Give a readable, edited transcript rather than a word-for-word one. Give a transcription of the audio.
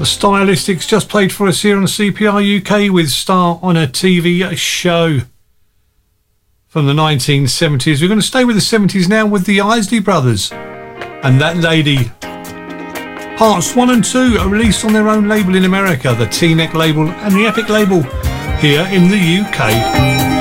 The Stylistics just played for us here on CPR UK with Star on a TV Show from the 1970s. We're going to stay with the 70s now with the Isley Brothers and That Lady. Parts 1 and 2 are released on their own label in America, the T-Neck label and the Epic label here in the UK.